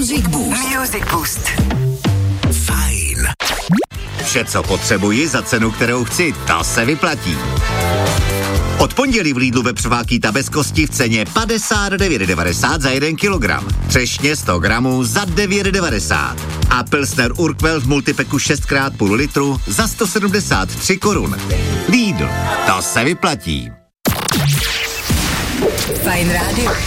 Music Boost. Music Boost. Fajn. Vše, co potřebuji za cenu, kterou chci, to se vyplatí. Od pondělí v Lidlu vepřová bez kosti v ceně 59,90 za 1 kilogram. Třešně 100 gramů za 9,90. A Pilsner Urquell v multipeku 6x půl litru za 173 korun. Lidl, to se vyplatí. Fajn rádio.